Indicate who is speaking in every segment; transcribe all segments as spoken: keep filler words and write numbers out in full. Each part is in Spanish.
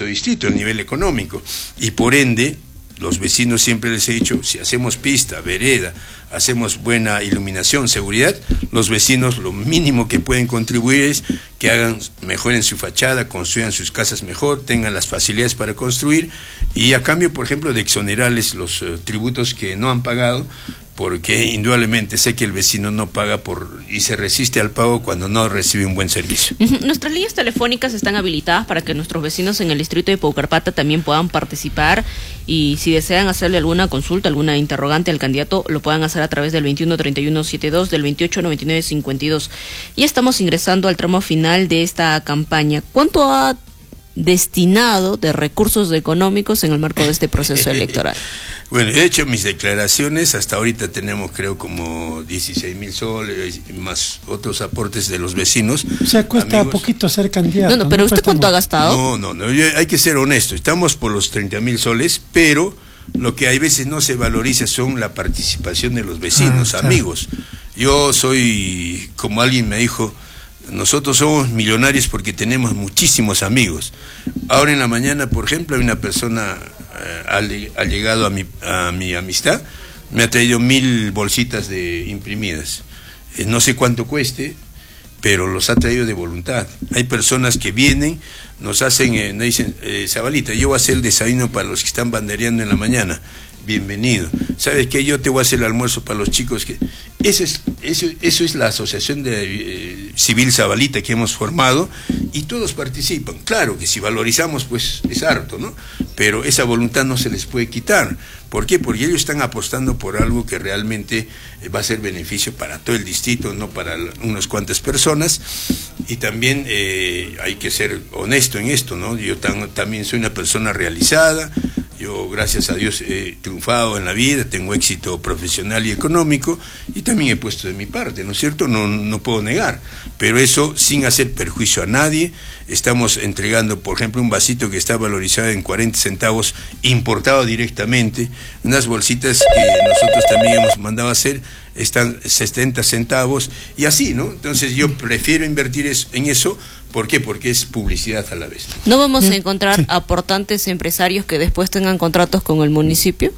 Speaker 1: nuestro distrito, el nivel económico, y por ende, los vecinos siempre les he dicho, si hacemos pista, vereda, hacemos buena iluminación, seguridad, los vecinos lo mínimo que pueden contribuir es que hagan, mejoren su fachada, construyan sus casas mejor, tengan las facilidades para construir, y a cambio, por ejemplo, de exonerarles los uh, tributos que no han pagado, porque indudablemente sé que el vecino no paga por y se resiste al pago cuando no recibe un buen servicio.
Speaker 2: Nuestras líneas telefónicas están habilitadas para que nuestros vecinos en el distrito de Paucarpata también puedan participar, y si desean hacerle alguna consulta, alguna interrogante al candidato, lo puedan hacer a través del veintiuno treinta y uno setenta y dos, del veintiocho noventa y nueve cincuenta y dos. Ya estamos ingresando al tramo final de esta campaña. ¿Cuánto ha destinado de recursos económicos en el marco de este proceso electoral?
Speaker 1: Bueno, he hecho mis declaraciones, hasta ahorita tenemos creo como dieciséis mil soles, más otros aportes de los vecinos.
Speaker 3: O sea, cuesta
Speaker 1: amigos.
Speaker 3: Poquito ser candidato.
Speaker 2: No, no, pero
Speaker 3: ¿no?
Speaker 2: ¿usted
Speaker 3: Cuesta
Speaker 2: cuánto
Speaker 3: mucho.
Speaker 2: ha gastado?
Speaker 1: No, no, no, yo, hay que ser honesto, estamos por los treinta mil soles, pero lo que hay veces no se valoriza son la participación de los vecinos, ah, claro. amigos. Yo soy, como alguien me dijo, nosotros somos millonarios porque tenemos muchísimos amigos. Ahora en la mañana, por ejemplo, hay una persona eh, ha, ha llegado a mi, a mi amistad, me ha traído mil bolsitas de imprimidas. Eh, no sé cuánto cueste, pero los ha traído de voluntad. Hay personas que vienen, nos hacen, eh, nos dicen, eh, Zabalita, yo voy a hacer el desayuno para los que están bandereando en la mañana. Bienvenido. ¿Sabes qué? Yo te voy a hacer el almuerzo para los chicos que... Eso es, eso, eso es la asociación de, eh, civil Zabalita que hemos formado, y todos participan. Claro que si valorizamos, pues es harto, ¿no? Pero esa voluntad no se les puede quitar. ¿Por qué? Porque ellos están apostando por algo que realmente va a ser beneficio para todo el distrito, no para unas cuantas personas. Y también eh, hay que ser honesto en esto, ¿no? Yo tan, también soy una persona realizada. Yo, gracias a Dios, he triunfado en la vida, tengo éxito profesional y económico, y también he puesto de mi parte, ¿no es cierto? No, no puedo negar, pero eso sin hacer perjuicio a nadie. Estamos entregando, por ejemplo, un vasito que está valorizado en cuarenta centavos, importado directamente, unas bolsitas que nosotros también hemos mandado a hacer, están setenta centavos, y así, ¿no? Entonces yo prefiero invertir en eso. ¿Por qué? Porque es publicidad a la vez.
Speaker 2: ¿No vamos
Speaker 3: Bien.
Speaker 2: a encontrar sí. aportantes empresarios que después tengan contratos con el municipio?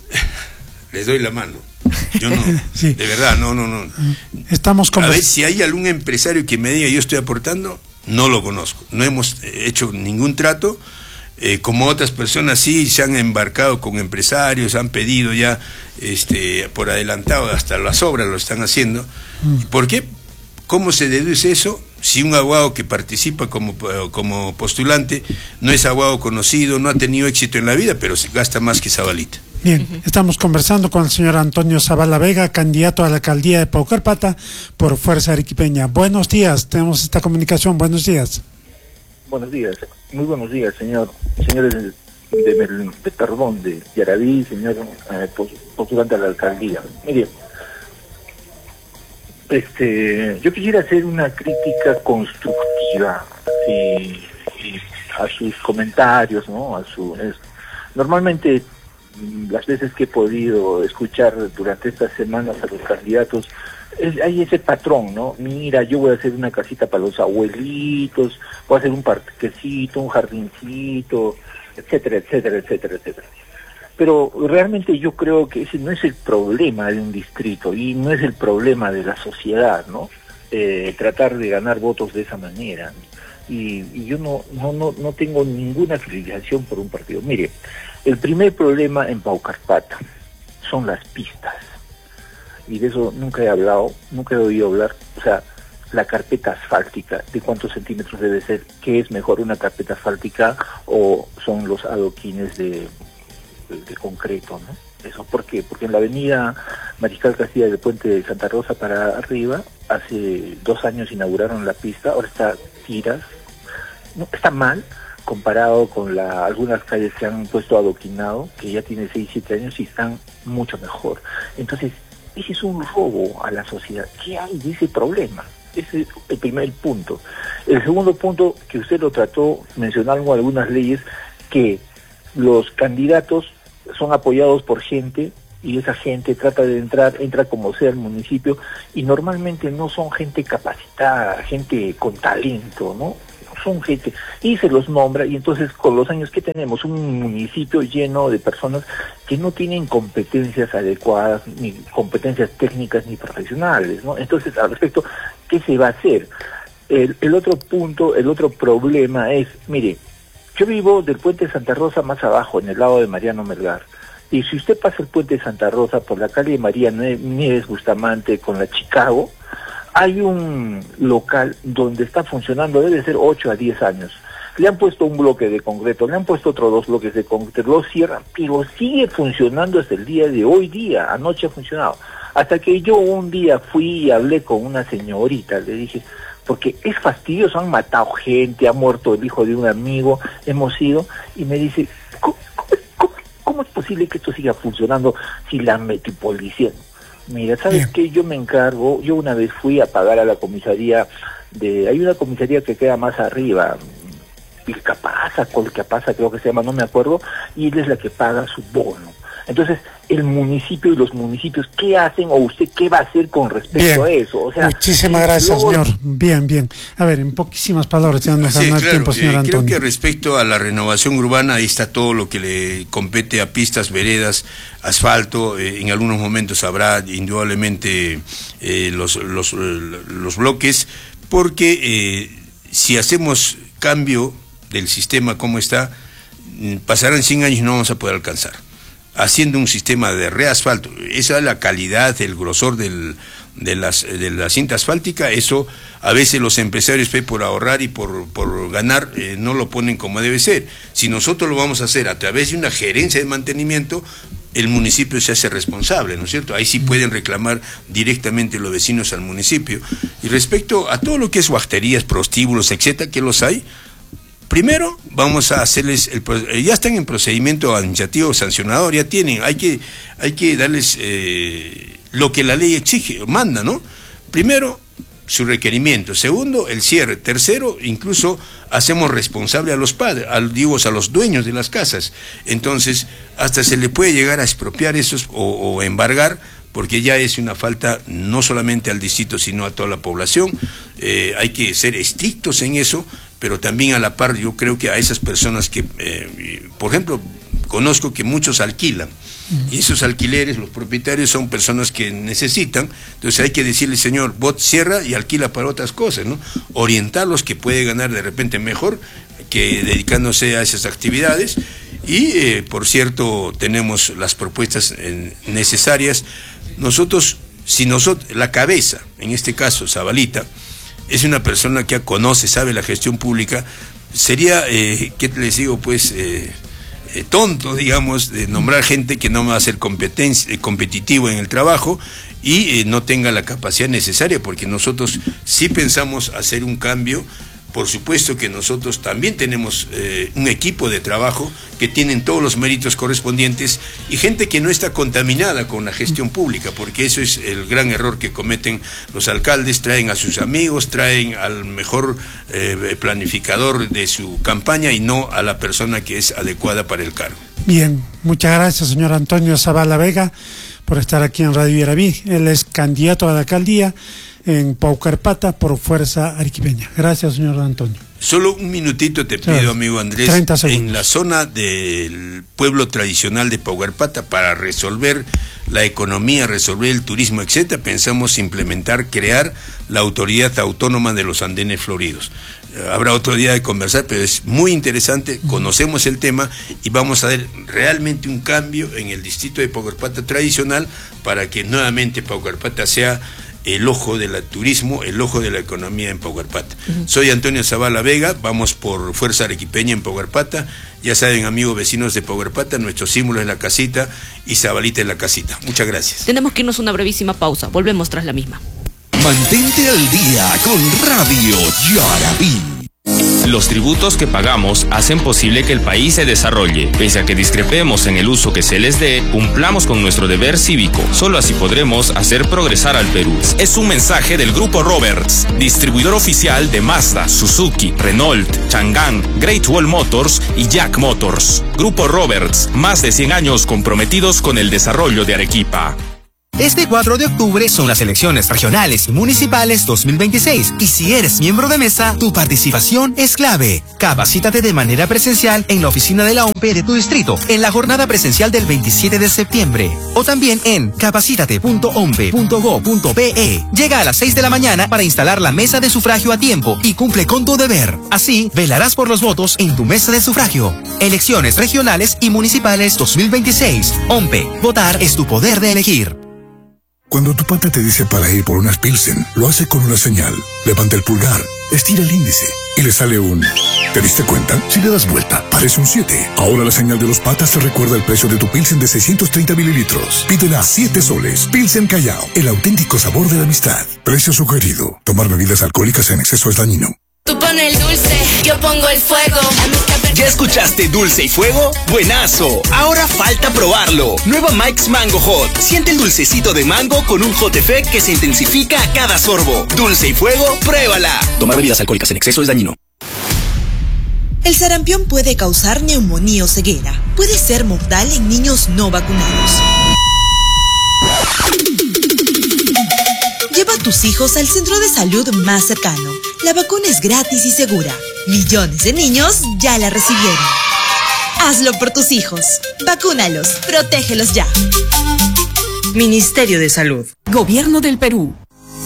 Speaker 1: Les doy la mano. Yo no,
Speaker 3: sí.
Speaker 1: de verdad, no, no, no.
Speaker 3: Estamos con...
Speaker 1: A ver, si hay algún empresario que me diga yo estoy aportando, no lo conozco. No hemos hecho ningún trato. Eh, como otras personas sí se han embarcado con empresarios, han pedido ya este, por adelantado, hasta las obras lo están haciendo. Mm. ¿Por qué? ¿Cómo se deduce eso? Si un abogado que participa como, como postulante no es abogado conocido, no ha tenido éxito en la vida, pero se gasta más que Zabalita.
Speaker 3: Bien, uh-huh. Estamos conversando con el señor Antonio Zabala Vega, candidato a la alcaldía de Paucarpata por Fuerza Arequipeña. Buenos días, tenemos esta comunicación, buenos días.
Speaker 4: Buenos días, muy buenos días, señor. Señores de, de, de perdón, de Yaraví, señor eh, postulante a la alcaldía. Mire, Este, yo quisiera hacer una crítica constructiva y, y a sus comentarios, ¿no? A su es, normalmente las veces que he podido escuchar durante estas semanas a los candidatos, es, hay ese patrón, ¿no? Mira, yo voy a hacer una casita para los abuelitos, voy a hacer un parquecito, un jardincito, etcétera, etcétera, etcétera, etcétera. Pero realmente yo creo que ese no es el problema de un distrito y no es el problema de la sociedad, ¿no? Eh, tratar de ganar votos de esa manera. Y, y yo no, no, no, no tengo ninguna filiación por un partido. Mire, el primer problema en Paucarpata son las pistas. Y de eso nunca he hablado, nunca he oído hablar. O sea, la carpeta asfáltica, ¿de cuántos centímetros debe ser? ¿Qué es mejor, una carpeta asfáltica o son los adoquines de... de concreto, ¿no? Eso, ¿por qué? Porque en la avenida Mariscal Castilla del Puente de Santa Rosa para arriba, hace dos años inauguraron la pista, ahora está tiras, no, está mal comparado con la algunas calles que han puesto adoquinado, que ya tiene seis, siete años y están mucho mejor. Entonces, ese es un robo a la sociedad. ¿Qué hay de ese problema? Ese es el primer punto. El segundo punto, que usted lo trató, mencionaron algunas leyes que los candidatos son apoyados por gente y esa gente trata de entrar, entra como sea al municipio y normalmente no son gente capacitada, gente con talento, ¿no? son gente, y se los nombra, y entonces con los años que tenemos un municipio lleno de personas que no tienen competencias adecuadas, ni competencias técnicas ni profesionales, ¿no? Entonces, al respecto, ¿qué se va a hacer? El, el otro punto, el otro problema es, mire, yo vivo del puente de Santa Rosa más abajo, en el lado de Mariano Melgar, y si usted pasa el puente de Santa Rosa por la calle María Nieves Bustamante con la Chicago, hay un local donde está funcionando, debe ser ocho a diez años. Le han puesto un bloque de concreto, le han puesto otros dos bloques de concreto, lo cierran, pero sigue funcionando hasta el día de hoy día, anoche ha funcionado. Hasta que yo un día fui y hablé con una señorita, le dije, porque es fastidioso, han matado gente, ha muerto el hijo de un amigo, hemos ido, y me dice, ¿cómo, cómo, cómo es posible que esto siga funcionando si la metió policía? Mira, ¿sabes qué? Yo me encargo, yo una vez fui a pagar a la comisaría de, hay una comisaría que queda más arriba, Pilcapasa, Colcapasa creo que se llama, no me acuerdo, y ella es la que paga su bono. Entonces, el municipio y los municipios, ¿qué hacen o usted qué va a hacer con respecto
Speaker 3: bien.
Speaker 4: a eso? O sea,
Speaker 3: muchísimas gracias,
Speaker 4: luego...
Speaker 3: señor. Bien, bien. A ver, en poquísimas palabras, ya nos
Speaker 1: sí,
Speaker 3: dan
Speaker 1: claro,
Speaker 3: el tiempo, señor
Speaker 1: eh,
Speaker 3: Antonio.
Speaker 1: Creo que respecto a la renovación urbana, ahí está todo lo que le compete a pistas, veredas, asfalto. Eh, en algunos momentos habrá indudablemente eh, los, los, los bloques, porque eh, si hacemos cambio del sistema como está, pasarán cien años y no vamos a poder alcanzar. Haciendo un sistema de reasfalto, esa es la calidad, el grosor del, de, las, de la cinta asfáltica, eso a veces los empresarios por ahorrar y por, por ganar eh, no lo ponen como debe ser. Si nosotros lo vamos a hacer a través de una gerencia de mantenimiento, el municipio se hace responsable, ¿no es cierto? Ahí sí pueden reclamar directamente los vecinos al municipio. Y respecto a todo lo que es guasterías, prostíbulos, etcétera, que los hay, primero vamos a hacerles, el, ya están en procedimiento administrativo sancionador, ya tienen, hay que, hay que darles eh, lo que la ley exige, manda, ¿no? Primero, su requerimiento. Segundo, el cierre. Tercero, incluso hacemos responsable a los padres, a, digo, a los dueños de las casas. Entonces, hasta se le puede llegar a expropiar esos o, o embargar, porque ya es una falta no solamente al distrito, sino a toda la población. Eh, hay que ser estrictos en eso, pero también a la par yo creo que a esas personas que, eh, por ejemplo, conozco que muchos alquilan, y esos alquileres, los propietarios son personas que necesitan, entonces hay que decirle, señor, vos cierra y alquila para otras cosas, ¿no? Orientarlos que puede ganar de repente mejor que dedicándose a esas actividades, y eh, por cierto, tenemos las propuestas eh, necesarias. Nosotros, si nosotros, la cabeza, en este caso Zabalita, es una persona que conoce, sabe la gestión pública, sería, eh, ¿qué les digo? Pues eh, eh, tonto, digamos, de nombrar gente que no va a ser competencia, eh, competitivo en el trabajo y eh, no tenga la capacidad necesaria, porque nosotros sí pensamos hacer un cambio. Por supuesto que nosotros también tenemos eh, un equipo de trabajo que tienen todos los méritos correspondientes y gente que no está contaminada con la gestión pública, porque eso es el gran error que cometen los alcaldes. Traen a sus amigos, traen al mejor eh, planificador de su campaña y no a la persona que es adecuada para el cargo.
Speaker 3: Bien, muchas gracias, señor Antonio Zavala Vega, por estar aquí en Radio Yaraví. Él es candidato a la alcaldía en Paucarpata por Fuerza Arequipeña. Gracias, señor Antonio.
Speaker 1: Solo un minutito te pido, amigo Andrés.
Speaker 3: treinta segundos.
Speaker 1: En la zona del pueblo tradicional de Paucarpata, para resolver la economía, resolver el turismo, etcétera, pensamos implementar, crear la autoridad autónoma de los andenes floridos. Habrá otro día de conversar, pero es muy interesante, conocemos el tema y vamos a ver realmente un cambio en el distrito de Paucarpata tradicional para que nuevamente Paucarpata sea el ojo del turismo, el ojo de la economía en Paucarpata. Uh-huh. Soy Antonio Zavala Vega, vamos por Fuerza Arequipeña en Paucarpata. Ya saben, amigos vecinos de Paucarpata, nuestro símbolo es la casita y Zabalita en la casita. Muchas gracias.
Speaker 2: Tenemos que irnos a una brevísima pausa, volvemos tras la misma.
Speaker 5: Mantente al día con Radio Yaraví. Los tributos que pagamos hacen posible que el país se desarrolle. Pese a que discrepemos en el uso que se les dé, cumplamos con nuestro deber cívico. Solo así podremos hacer progresar al Perú. Es un mensaje del Grupo Roberts, distribuidor oficial de Mazda, Suzuki, Renault, Chang'an, Great Wall Motors y Jack Motors. Grupo Roberts, más de cien años comprometidos con el desarrollo de Arequipa.
Speaker 6: Este cuatro de octubre son las elecciones regionales y municipales dos mil veintiséis y si eres miembro de mesa, tu participación es clave. Capacítate de manera presencial en la oficina de la O M P E de tu distrito en la jornada presencial del veintisiete de septiembre o también en capacítate punto o m p e punto gob punto p e. Llega a las seis de la mañana para instalar la mesa de sufragio a tiempo y cumple con tu deber. Así, velarás por los votos en tu mesa de sufragio. Elecciones regionales y municipales dos mil veintiséis. O M P E. Votar es tu poder de elegir.
Speaker 7: Cuando tu pata te dice para ir por unas Pilsen, lo hace con una señal. Levanta el pulgar, estira el índice y le sale un... ¿Te diste cuenta? Si le das vuelta, parece un siete. Ahora la señal de los patas te recuerda el precio de tu Pilsen de seiscientos treinta mililitros. Pídela a siete soles. Pilsen Callao, el auténtico sabor de la amistad. Precio sugerido. Tomar bebidas alcohólicas en exceso es dañino.
Speaker 8: Tú pones el dulce, yo pongo el fuego.
Speaker 9: ¿Ya escuchaste Dulce y Fuego? ¡Buenazo! Ahora falta probarlo. Nueva Mike's Mango Hot. Siente el dulcecito de mango con un hot effect que se intensifica a cada sorbo. Dulce y Fuego, pruébala.
Speaker 10: Tomar bebidas alcohólicas en exceso es dañino.
Speaker 11: El sarampión puede causar neumonía o ceguera. Puede ser mortal en niños no vacunados. Lleva a tus hijos al centro de salud más cercano. La vacuna es gratis y segura. Millones de niños ya la recibieron. Hazlo por tus hijos. Vacúnalos. Protégelos ya.
Speaker 12: Ministerio de Salud. Gobierno del Perú.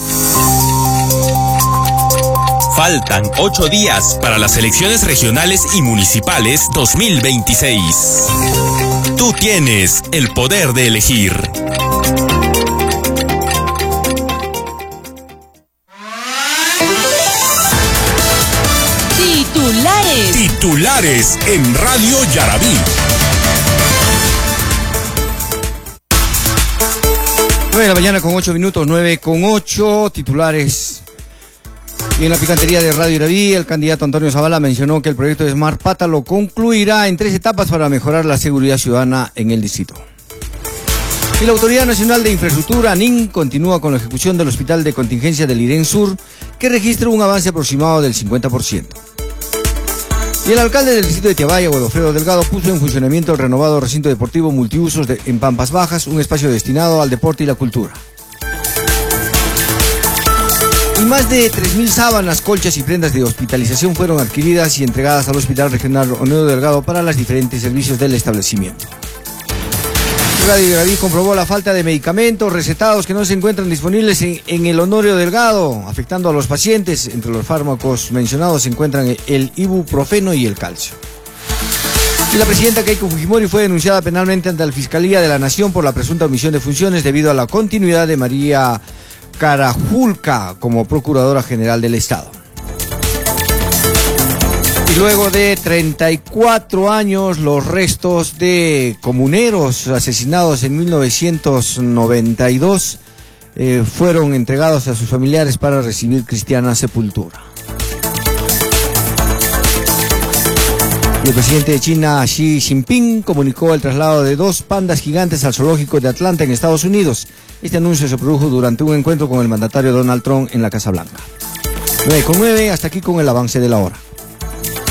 Speaker 5: Faltan ocho días para las elecciones regionales y municipales dos mil veintiséis. Tú tienes el poder de elegir.
Speaker 12: Titulares.
Speaker 5: Titulares en Radio Yarabí.
Speaker 13: nueve de la mañana con ocho minutos, nueve con ocho, titulares. Y en la picantería de Radio Yarabí, el candidato Antonio Zavala mencionó que el proyecto de Smart Pata lo concluirá en tres etapas para mejorar la seguridad ciudadana en el distrito. Y la Autoridad Nacional de Infraestructura, ANIN, continúa con la ejecución del Hospital de Contingencia del IREN Sur, que registra un avance aproximado del cincuenta por ciento. Y el alcalde del distrito de Tiabaya, Godofredo Delgado, puso en funcionamiento el renovado recinto deportivo multiusos de, en Pampas Bajas, un espacio destinado al deporte y la cultura. Y más de tres mil sábanas, colchas y prendas de hospitalización fueron adquiridas y entregadas al Hospital Regional Honorio Delgado para los diferentes servicios del establecimiento. Radio Yarabí comprobó la falta de medicamentos recetados que no se encuentran disponibles en, en el Honorio Delgado, afectando a los pacientes. Entre los fármacos mencionados se encuentran el ibuprofeno y el calcio. Y la presidenta Keiko Fujimori fue denunciada penalmente ante la Fiscalía de la Nación por la presunta omisión de funciones debido a la continuidad de María Carajulca como Procuradora General del Estado. Y luego de treinta y cuatro años, los restos de comuneros asesinados en mil novecientos noventa y dos eh, fueron entregados a sus familiares para recibir cristiana sepultura. Y el presidente de China, Xi Jinping, comunicó el traslado de dos pandas gigantes al zoológico de Atlanta en Estados Unidos. Este anuncio se produjo durante un encuentro con el mandatario Donald Trump en la Casa Blanca. nueve con nueve, hasta aquí con el avance de la hora.